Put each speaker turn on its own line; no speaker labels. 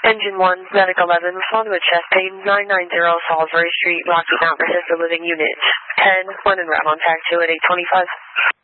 Engine 1, Medic 11, respond to a chest pain, 990 Salisbury Street, Rocky Mount, assisted living unit. 10, run and route on TAC 2 at 825.